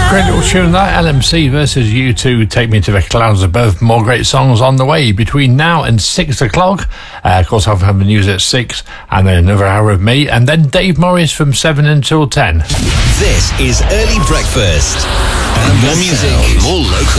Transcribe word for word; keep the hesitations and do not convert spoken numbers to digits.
Great little tune that, L M C versus U two, Take Me to the Clouds Above. More great songs on the way between now and six o'clock. Uh, of course, I'll have the news at six, and then another hour of me, and then Dave Morris from seven until ten. This is Early Breakfast. And more music, more local.